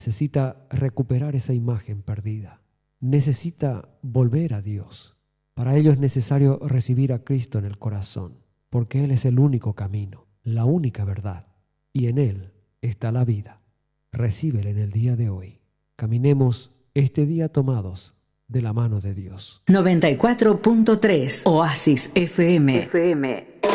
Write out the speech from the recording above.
necesita recuperar esa imagen perdida, necesita volver a Dios. Para ello es necesario recibir a Cristo en el corazón, porque Él es el único camino, la única verdad, y en Él está la vida. Recíbele en el día de hoy. Caminemos este día tomados de la mano de Dios. 94.3 Oasis FM.